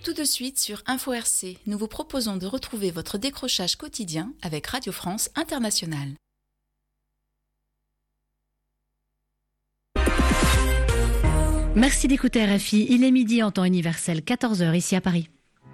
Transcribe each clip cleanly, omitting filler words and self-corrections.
Tout de suite sur Info RC, nous vous proposons de retrouver votre décrochage quotidien avec Radio France Internationale. Merci d'écouter RFI. Il est midi en temps universel, 14h ici à Paris.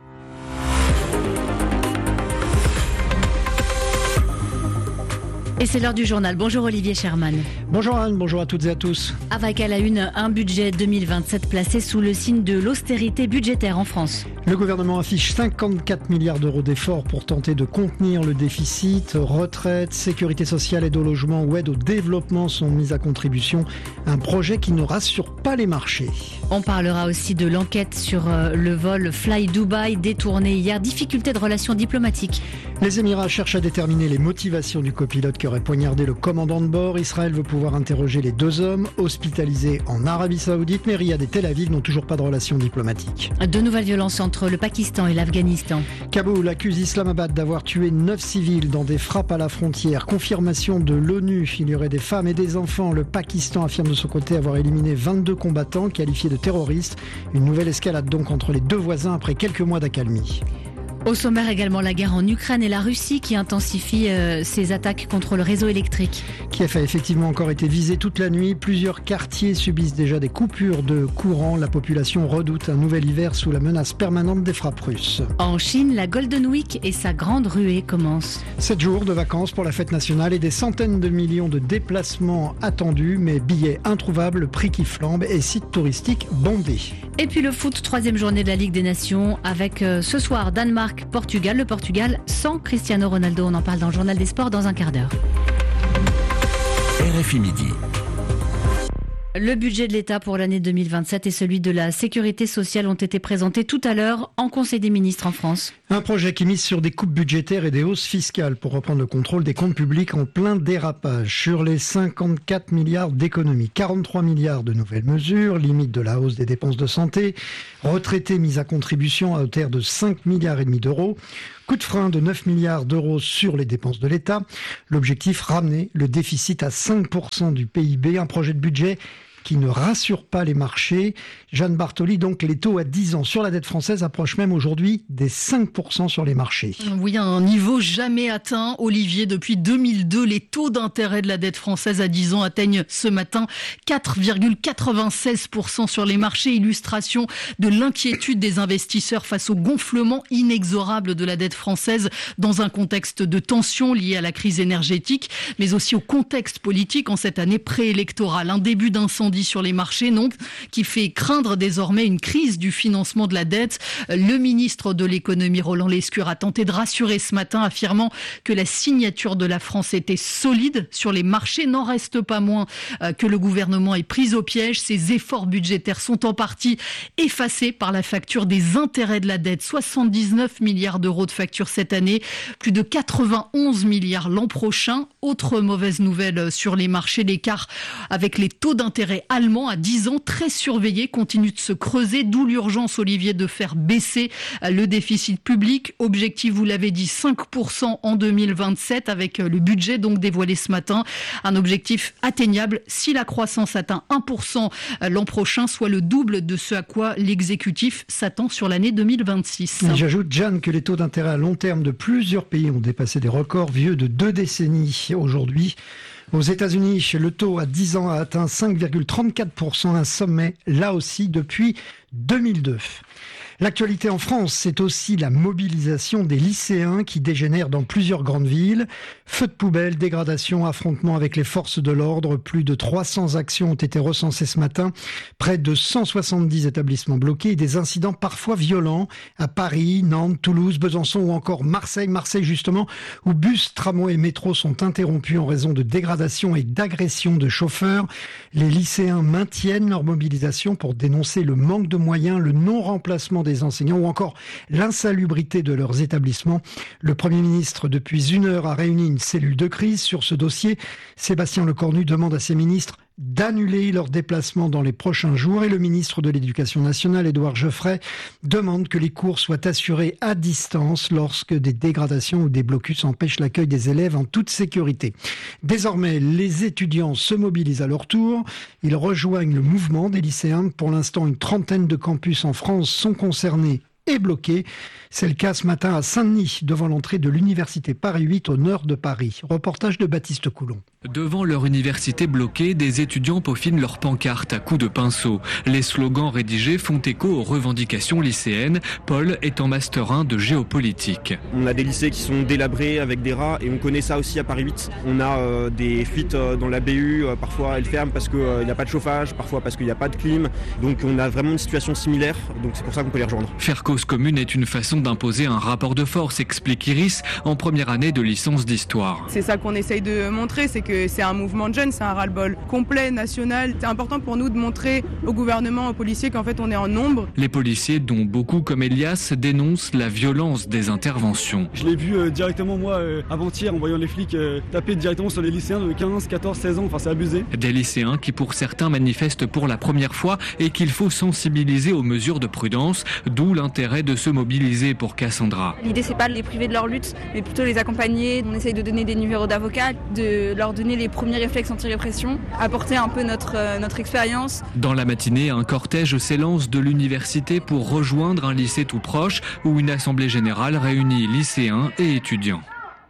Et c'est l'heure du journal. Bonjour Olivier Sherman. Bonjour Anne, bonjour à toutes et à tous. Avec à la une, un budget 2027 placé sous le signe de l'austérité budgétaire en France. Le gouvernement affiche 54 milliards d'euros d'efforts pour tenter de contenir le déficit. Retraite, sécurité sociale, aide au logement ou aide au développement sont mises à contribution. Un projet qui ne rassure pas les marchés. On parlera aussi de l'enquête sur le vol Fly Dubai détourné hier. Difficulté de relations diplomatiques. Les Émirats cherchent à déterminer les motivations du copilote qui aurait poignardé le commandant de bord. Israël veut pouvoir interroger les deux hommes hospitalisés en Arabie Saoudite, mais Riyad et Tel Aviv n'ont toujours pas de relations diplomatiques. De nouvelles violences entre le Pakistan et l'Afghanistan. Kaboul accuse Islamabad d'avoir tué 9 civils dans des frappes à la frontière. Confirmation de l'ONU, il y aurait des femmes et des enfants. Le Pakistan affirme de son côté avoir éliminé 22 combattants qualifiés de terroristes. Une nouvelle escalade donc entre les deux voisins après quelques mois d'accalmie. Au sommaire également la guerre en Ukraine et la Russie qui intensifie ses attaques contre le réseau électrique. Kiev a effectivement encore été visé toute la nuit. Plusieurs quartiers subissent déjà des coupures de courant. La population redoute un nouvel hiver sous la menace permanente des frappes russes. En Chine, la Golden Week et sa grande ruée commencent. 7 jours de vacances pour la fête nationale et des centaines de millions de déplacements attendus, mais billets introuvables, prix qui flambent et sites touristiques bondés. Et puis le foot, 3e journée de la Ligue des Nations avec ce soir Danemark-Portugal. Le Portugal sans Cristiano Ronaldo. On en parle dans le Journal des Sports dans un quart d'heure. RFI Midi. Le budget de l'État pour l'année 2027 et celui de la sécurité sociale ont été présentés tout à l'heure en Conseil des ministres en France. Un projet qui mise sur des coupes budgétaires et des hausses fiscales pour reprendre le contrôle des comptes publics en plein dérapage. Sur les 54 milliards d'économies, 43 milliards de nouvelles mesures, limite de la hausse des dépenses de santé, retraités mis à contribution à hauteur de 5 milliards et demi d'euros. Coup de frein de 9 milliards d'euros sur les dépenses de l'État. L'objectif, ramener le déficit à 5% du PIB. Un projet de budget qui ne rassure pas les marchés. Jeanne Bartoli, donc les taux à 10 ans sur la dette française approchent même aujourd'hui des 5% sur les marchés. Oui, un niveau jamais atteint, Olivier. Depuis 2002, les taux d'intérêt de la dette française à 10 ans atteignent ce matin 4,96% sur les marchés. Illustration de l'inquiétude des investisseurs face au gonflement inexorable de la dette française dans un contexte de tension lié à la crise énergétique, mais aussi au contexte politique en cette année préélectorale. Un début d'incendie sur les marchés, donc, qui fait craindre désormais une crise du financement de la dette. Le ministre de l'économie, Roland Lescure, a tenté de rassurer ce matin, affirmant que la signature de la France était solide sur les marchés. N'en reste pas moins que le gouvernement est pris au piège. Ses efforts budgétaires sont en partie effacés par la facture des intérêts de la dette. 79 milliards d'euros de facture cette année, plus de 91 milliards l'an prochain. Autre mauvaise nouvelle sur les marchés, l'écart avec les taux d'intérêt allemand à 10 ans, très surveillé, continue de se creuser, d'où l'urgence, Olivier, de faire baisser le déficit public. Objectif, vous l'avez dit, 5% en 2027 avec le budget donc dévoilé ce matin. Un objectif atteignable si la croissance atteint 1% l'an prochain, soit le double de ce à quoi l'exécutif s'attend sur l'année 2026. J'ajoute, Jeanne, que les taux d'intérêt à long terme de plusieurs pays ont dépassé des records vieux de 2 décennies aujourd'hui. Aux États-Unis, le taux à 10 ans a atteint 5,34%, un sommet là aussi depuis 2002. L'actualité en France, c'est aussi la mobilisation des lycéens qui dégénèrent dans plusieurs grandes villes. Feux de poubelle, dégradation, affrontements avec les forces de l'ordre. Plus de 300 actions ont été recensées ce matin. Près de 170 établissements bloqués et des incidents parfois violents à Paris, Nantes, Toulouse, Besançon ou encore Marseille. Marseille justement, où bus, tramways et métro sont interrompus en raison de dégradation et d'agression de chauffeurs. Les lycéens maintiennent leur mobilisation pour dénoncer le manque de moyens, le non-remplacement des enseignants ou encore l'insalubrité de leurs établissements. Le Premier ministre, depuis 1 heure, a réuni une cellule de crise sur ce dossier. Sébastien Lecornu demande à ses ministres d'annuler leurs déplacements dans les prochains jours et le ministre de l'Éducation nationale, Édouard Geoffray, demande que les cours soient assurés à distance lorsque des dégradations ou des blocus empêchent l'accueil des élèves en toute sécurité. Désormais, les étudiants se mobilisent à leur tour. Ils rejoignent le mouvement des lycéens. Pour l'instant, une trentaine de campus en France sont concernés est bloquée. C'est le cas ce matin à Saint-Denis, devant l'entrée de l'université Paris 8 au nord de Paris. Reportage de Baptiste Coulon. Devant leur université bloquée, des étudiants peaufinent leurs pancartes à coups de pinceau. Les slogans rédigés font écho aux revendications lycéennes. Paul est en master 1 de géopolitique. On a des lycées qui sont délabrés avec des rats et on connaît ça aussi à Paris 8. On a des fuites dans la BU, parfois elles ferment parce qu'il n'y a pas de chauffage, parfois parce qu'il n'y a pas de clim. Donc on a vraiment une situation similaire, donc c'est pour ça qu'on peut les rejoindre. Faire cause commune est une façon d'imposer un rapport de force, explique Iris, en première année de licence d'histoire. C'est ça qu'on essaye de montrer, c'est que c'est un mouvement de jeunes, c'est un ras-le-bol complet, national. C'est important pour nous de montrer au gouvernement, aux policiers qu'en fait on est en nombre. Les policiers, dont beaucoup comme Elias, dénoncent la violence des interventions. Je l'ai vu directement moi avant-hier en voyant les flics taper directement sur les lycéens de 15, 14, 16 ans, enfin c'est abusé. Des lycéens qui pour certains manifestent pour la première fois et qu'il faut sensibiliser aux mesures de prudence, d'où l'intérêt de se mobiliser pour Cassandra. L'idée c'est pas de les priver de leur lutte, mais plutôt les accompagner. On essaye de donner des numéros d'avocats, de leur donner les premiers réflexes anti-répression, apporter un peu notre expérience. Dans la matinée, un cortège s'élance de l'université pour rejoindre un lycée tout proche où une assemblée générale réunit lycéens et étudiants.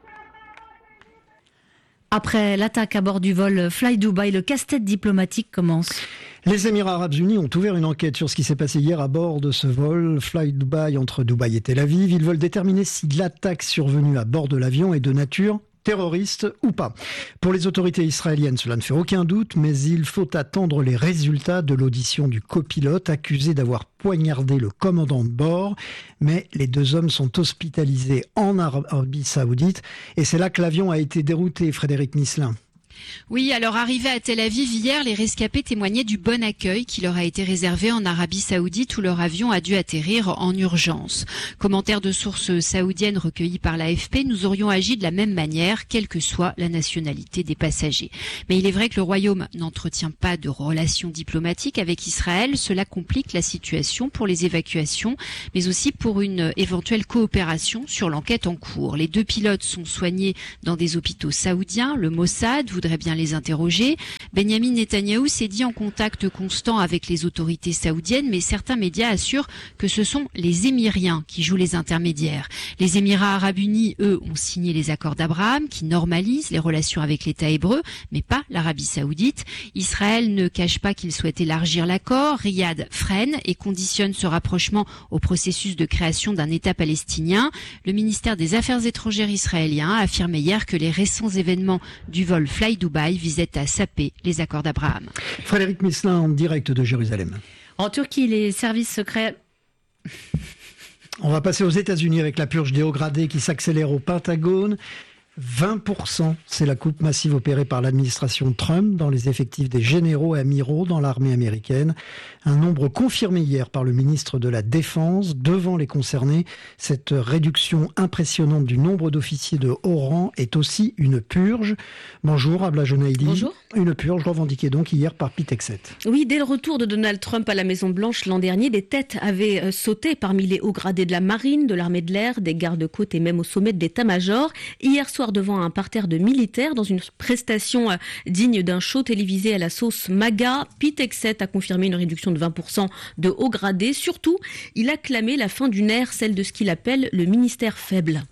Après l'attaque à bord du vol Fly Dubai, le casse-tête diplomatique commence. Les Émirats Arabes Unis ont ouvert une enquête sur ce qui s'est passé hier à bord de ce vol Fly Dubai entre Dubaï et Tel Aviv. Ils veulent déterminer si l'attaque survenue à bord de l'avion est de nature terroriste ou pas. Pour les autorités israéliennes, cela ne fait aucun doute, mais il faut attendre les résultats de l'audition du copilote accusé d'avoir poignardé le commandant de bord. Mais les deux hommes sont hospitalisés en Arabie Saoudite et c'est là que l'avion a été dérouté, Frédéric Misselin. Oui, à leur arrivée à Tel Aviv hier, les rescapés témoignaient du bon accueil qui leur a été réservé en Arabie Saoudite où leur avion a dû atterrir en urgence. Commentaire de sources saoudiennes recueillis par l'AFP, nous aurions agi de la même manière, quelle que soit la nationalité des passagers. Mais il est vrai que le Royaume n'entretient pas de relations diplomatiques avec Israël. Cela complique la situation pour les évacuations, mais aussi pour une éventuelle coopération sur l'enquête en cours. Les deux pilotes sont soignés dans des hôpitaux saoudiens. Le Mossad voudrait bien les interroger. Benyamin Netanyahou s'est dit en contact constant avec les autorités saoudiennes, mais certains médias assurent que ce sont les Émiriens qui jouent les intermédiaires. Les Émirats Arabes Unis, eux, ont signé les accords d'Abraham qui normalisent les relations avec l'État hébreu, mais pas l'Arabie Saoudite. Israël ne cache pas qu'il souhaite élargir l'accord. Riyad freine et conditionne ce rapprochement au processus de création d'un État palestinien. Le ministère des Affaires étrangères israélien a affirmé hier que les récents événements du vol Fly Dubai visait à saper les accords d'Abraham. Frédéric Misselin en direct de Jérusalem. En Turquie, les services secrets... On va passer aux États-Unis avec la purge des hauts gradés qui s'accélère au Pentagone. 20%, c'est la coupe massive opérée par l'administration Trump dans les effectifs des généraux et amiraux dans l'armée américaine. Un nombre confirmé hier par le ministre de la Défense devant les concernés. Cette réduction impressionnante du nombre d'officiers de haut rang est aussi une purge. Bonjour Abla Jonaïdi. Bonjour. Une purge revendiquée donc hier par Pete Hegseth. Oui, dès le retour de Donald Trump à la Maison-Blanche l'an dernier, des têtes avaient sauté parmi les hauts gradés de la marine, de l'armée de l'air, des gardes-côtes et même au sommet de l'état-major. Hier soir, devant un parterre de militaires, dans une prestation digne d'un show télévisé à la sauce MAGA, Pete Hegseth a confirmé une réduction de 20% de hauts gradés. Surtout, il a clamé la fin d'une ère, celle de ce qu'il appelle le ministère faible.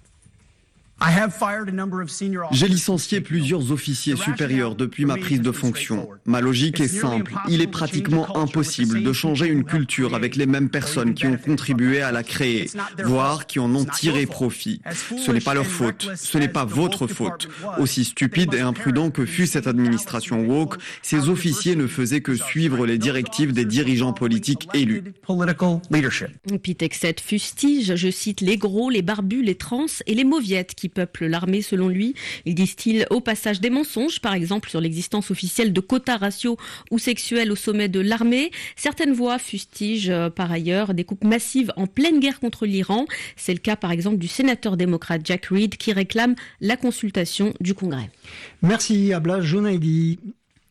J'ai licencié plusieurs officiers supérieurs depuis ma prise de fonction. Ma logique est simple. Il est pratiquement impossible de changer une culture avec les mêmes personnes qui ont contribué à la créer, voire qui en ont tiré profit. Ce n'est pas leur faute. Ce n'est pas votre faute. Aussi stupide et imprudent que fut cette administration woke, ces officiers ne faisaient que suivre les directives des dirigeants politiques élus. Pete Hegseth fustige, je cite, les gros, les barbus, les trans et les mauviettes qui peuplent l'armée selon lui. Il distille au passage des mensonges, par exemple sur l'existence officielle de quotas raciaux ou sexuels au sommet de l'armée. Certaines voix fustigent par ailleurs des coupes massives en pleine guerre contre l'Iran. C'est le cas par exemple du sénateur démocrate Jack Reed qui réclame la consultation du Congrès. Merci Abla Jonaïdi.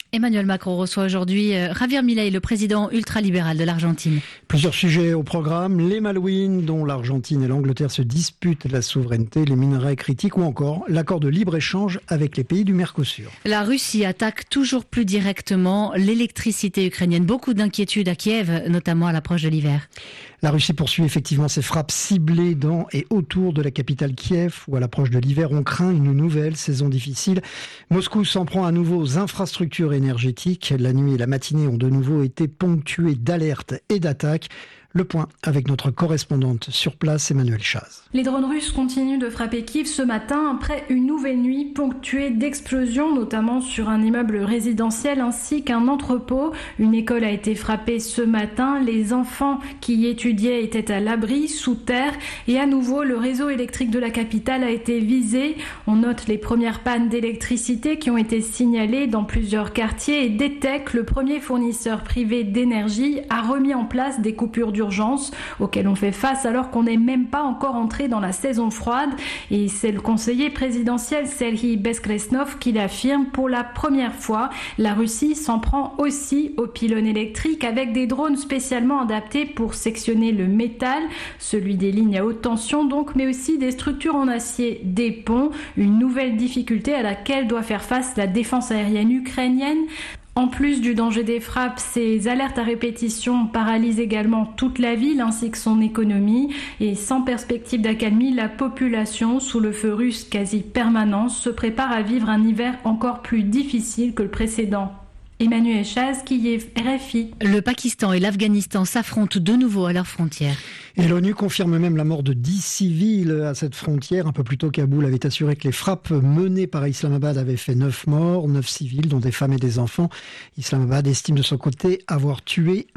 Emmanuel Macron reçoit aujourd'hui Javier Milei, le président ultralibéral de l'Argentine. Plusieurs sujets au programme, les Malouines dont l'Argentine et l'Angleterre se disputent la souveraineté, les minerais critiques ou encore l'accord de libre-échange avec les pays du Mercosur. La Russie attaque toujours plus directement l'électricité ukrainienne. Beaucoup d'inquiétudes à Kiev, notamment à l'approche de l'hiver. La Russie poursuit effectivement ses frappes ciblées dans et autour de la capitale Kiev, où à l'approche de l'hiver, on craint une nouvelle saison difficile. Moscou s'en prend à nouveau aux infrastructures énergétiques. La nuit et la matinée ont de nouveau été ponctuées d'alertes et d'attaques. Le point avec notre correspondante sur place, Emmanuel Chaz. Les drones russes continuent de frapper Kiev ce matin après une nouvelle nuit ponctuée d'explosions, notamment sur un immeuble résidentiel ainsi qu'un entrepôt. Une école a été frappée ce matin. Les enfants qui y étudiaient étaient à l'abri, sous terre. Et à nouveau, le réseau électrique de la capitale a été visé. On note les premières pannes d'électricité qui ont été signalées dans plusieurs quartiers. Et DTEC, le premier fournisseur privé d'énergie, a remis en place des coupures d'urgence auxquelles on fait face alors qu'on n'est même pas encore entré dans la saison froide. Et c'est le conseiller présidentiel Serhiy Bezkresnov qui l'affirme. Pour la première fois, la Russie s'en prend aussi aux pylônes électriques avec des drones spécialement adaptés pour sectionner le métal, celui des lignes à haute tension donc, mais aussi des structures en acier, des ponts, une nouvelle difficulté à laquelle doit faire face la défense aérienne ukrainienne. En plus du danger des frappes, ces alertes à répétition paralysent également toute la ville ainsi que son économie. Et sans perspective d'accalmie, la population, sous le feu russe quasi permanent, se prépare à vivre un hiver encore plus difficile que le précédent. Emmanuel Chaz, Kiev, RFI. Le Pakistan et l'Afghanistan s'affrontent de nouveau à leurs frontières. Et l'ONU confirme même la mort de 10 civils à cette frontière. Un peu plus tôt, Kaboul avait assuré que les frappes menées par Islamabad avaient fait 9 morts, 9 civils, dont des femmes et des enfants. Islamabad estime de son côté avoir tué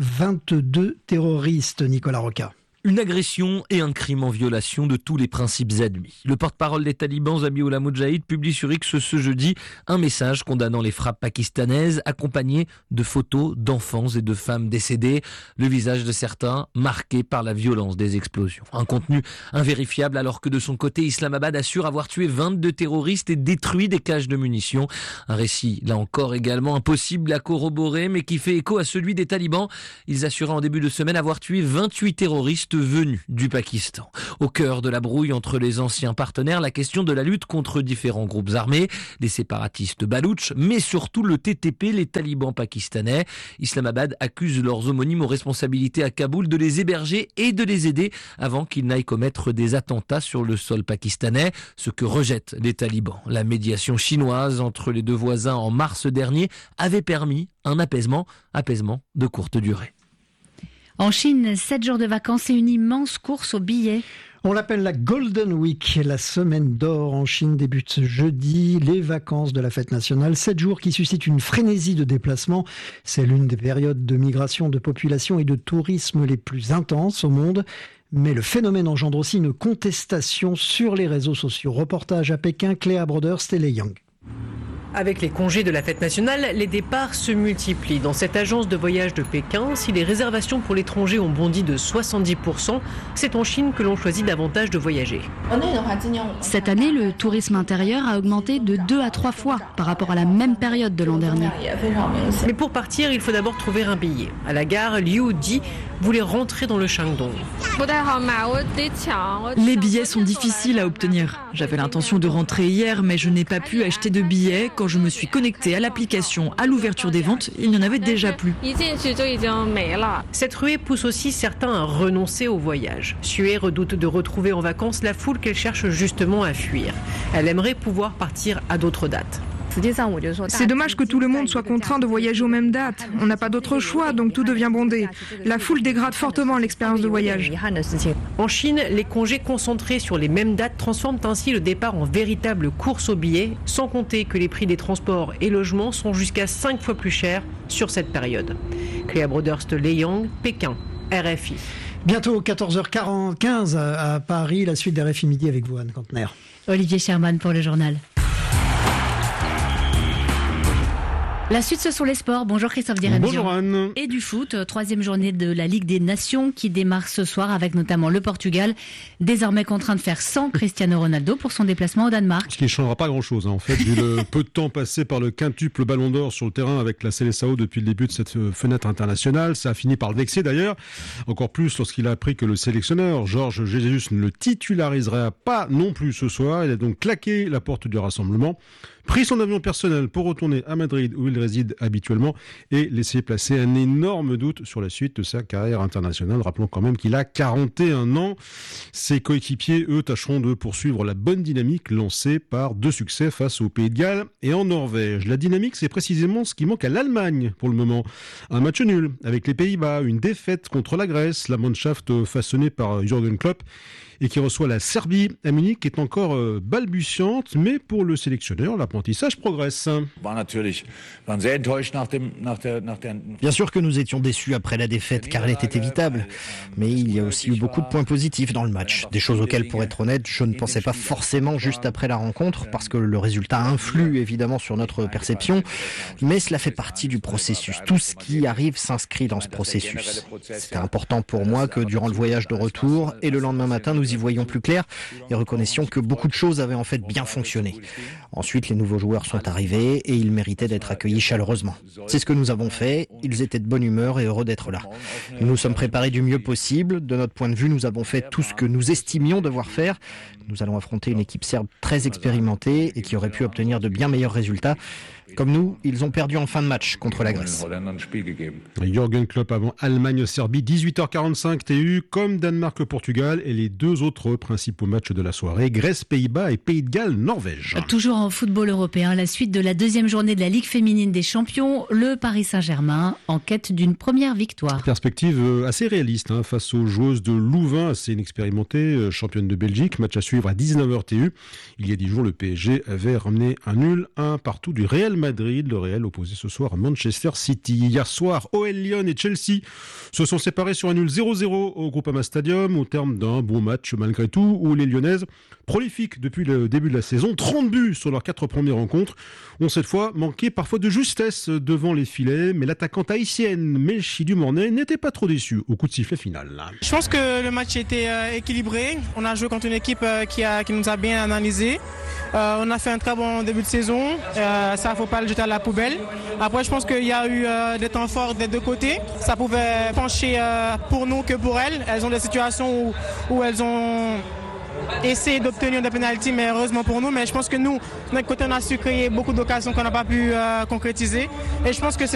22 terroristes, Nicolas Roca. Une agression et un crime en violation de tous les principes admis. Le porte-parole des talibans, Zabiullah Mujahid, publie sur X ce jeudi un message condamnant les frappes pakistanaises, accompagné de photos d'enfants et de femmes décédées, le visage de certains marqué par la violence des explosions. Un contenu invérifiable alors que de son côté, Islamabad assure avoir tué 22 terroristes et détruit des caches de munitions. Un récit, là encore, également impossible à corroborer, mais qui fait écho à celui des talibans. Ils assuraient en début de semaine avoir tué 28 terroristes venus du Pakistan. Au cœur de la brouille entre les anciens partenaires, la question de la lutte contre différents groupes armés, les séparatistes baloutches, mais surtout le TTP, les talibans pakistanais. Islamabad accuse leurs homonymes aux responsabilités à Kaboul de les héberger et de les aider avant qu'ils n'aillent commettre des attentats sur le sol pakistanais, ce que rejettent les talibans. La médiation chinoise entre les deux voisins en mars dernier avait permis un apaisement de courte durée. En Chine, 7 jours de vacances et une immense course aux billets. On l'appelle la Golden Week. La semaine d'or en Chine débute ce jeudi. Les vacances de la fête nationale. 7 jours qui suscitent une frénésie de déplacement. C'est l'une des périodes de migration de population et de tourisme les plus intenses au monde. Mais le phénomène engendre aussi une contestation sur les réseaux sociaux. Reportage à Pékin, Cléa Brothers, Télé Yang. Avec les congés de la fête nationale, les départs se multiplient. Dans cette agence de voyage de Pékin, si les réservations pour l'étranger ont bondi de 70%, c'est en Chine que l'on choisit davantage de voyager. Cette année, le tourisme intérieur a augmenté de 2 à 3 fois par rapport à la même période de l'an dernier. Mais pour partir, il faut d'abord trouver un billet. À la gare, Liu Di voulait rentrer dans le Shandong. Les billets sont difficiles à obtenir. J'avais l'intention de rentrer hier, mais je n'ai pas pu acheter de billets. Quand je me suis connectée à l'application à l'ouverture des ventes, il n'y en avait déjà plus. Cette ruée pousse aussi certains à renoncer au voyage. Xue redoute de retrouver en vacances la foule qu'elle cherche justement à fuir. Elle aimerait pouvoir partir à d'autres dates. C'est dommage que tout le monde soit contraint de voyager aux mêmes dates. On n'a pas d'autre choix, donc tout devient bondé. La foule dégrade fortement l'expérience de voyage. En Chine, les congés concentrés sur les mêmes dates transforment ainsi le départ en véritable course aux billets, sans compter que les prix des transports et logements sont jusqu'à 5 fois plus chers sur cette période. Cléa Brothers de Leyang, Pékin, RFI. Bientôt 14h15 à Paris, la suite d'RFI Midi avec vous, Anne Kantner. Olivier Sherman pour le journal. La suite, ce sont les sports. Bonjour Christophe Diremzian. Bonjour Anne. Et du foot, 3e journée de la Ligue des Nations qui démarre ce soir avec notamment le Portugal, désormais contraint de faire sans Cristiano Ronaldo pour son déplacement au Danemark. Ce qui ne changera pas grand-chose en fait, vu le peu de temps passé par le quintuple Ballon d'Or sur le terrain avec la Seleção depuis le début de cette fenêtre internationale. Ça a fini par le vexer d'ailleurs, encore plus lorsqu'il a appris que le sélectionneur Jorge Jesus ne le titulariserait pas non plus ce soir. Il a donc claqué la porte du rassemblement, pris son avion personnel pour retourner à Madrid où il réside habituellement et laisser placer un énorme doute sur la suite de sa carrière internationale. Rappelons quand même qu'il a 41 ans. Ses coéquipiers, eux, tâcheront de poursuivre la bonne dynamique lancée par 2 succès face au Pays de Galles et en Norvège. La dynamique, c'est précisément ce qui manque à l'Allemagne pour le moment. Un match nul avec les Pays-Bas, une défaite contre la Grèce, la Mannschaft façonnée par Jürgen Klopp et qui reçoit la Serbie à Munich est encore balbutiante, mais pour le sélectionneur, l'apprentissage progresse. Bien sûr que nous étions déçus après la défaite, car elle était évitable. Mais il y a aussi eu beaucoup de points positifs dans le match. Des choses auxquelles, pour être honnête, je ne pensais pas forcément juste après la rencontre, parce que le résultat influe évidemment sur notre perception, mais cela fait partie du processus. Tout ce qui arrive s'inscrit dans ce processus. C'était important pour moi que durant le voyage de retour et le lendemain matin, nous y voyions plus clair et reconnaissions que beaucoup de choses avaient en fait bien fonctionné. Ensuite, les nouveaux joueurs sont arrivés et ils méritaient d'être accueillis chaleureusement. C'est ce que nous avons fait, ils étaient de bonne humeur et heureux d'être là. Nous nous sommes préparés du mieux possible, de notre point de vue, nous avons fait tout ce que nous estimions devoir faire. Nous allons affronter une équipe serbe très expérimentée et qui aurait pu obtenir de bien meilleurs résultats. Comme nous, ils ont perdu en fin de match contre la Grèce. Jürgen Klopp avant Allemagne-Serbie, 18h45 TU, comme Danemark-Portugal et les 2 autres principaux matchs de la soirée, Grèce-Pays-Bas et Pays de Galles-Norvège. Toujours en football européen, la suite de la 2e journée de la Ligue féminine des champions, le Paris Saint-Germain en quête d'une première victoire. Perspective assez réaliste face aux joueuses de Louvain, assez inexpérimentées, championne de Belgique, match à suivre à 19h TU. Il y a 10 jours, le PSG avait ramené un nul, 1 partout du Real Madrid, le Real opposé ce soir à Manchester City. Hier soir, OL Lyon et Chelsea se sont séparés sur un nul 0-0 au Groupama Stadium au terme d'un bon match malgré tout où les Lyonnaises, prolifiques depuis le début de la saison, 30 buts sur leurs 4 premières rencontres, ont cette fois manqué parfois de justesse devant les filets, mais l'attaquante haïtienne Melchi Dumornay n'était pas trop déçue au coup de sifflet final. Je pense que le match était équilibré. On a joué contre une équipe qui nous a bien analysé. On a fait un très bon début de saison. Ça, faut pas le jeter à la poubelle. Après, je pense qu'il y a eu des temps forts des 2 côtés. Ça pouvait pencher pour nous que pour elles. Elles ont des situations où elles ont essayé d'obtenir des pénaltys, mais heureusement pour nous. Mais je pense que nous, de notre côté, on a su créer beaucoup d'occasions qu'on n'a pas pu concrétiser. Et je pense que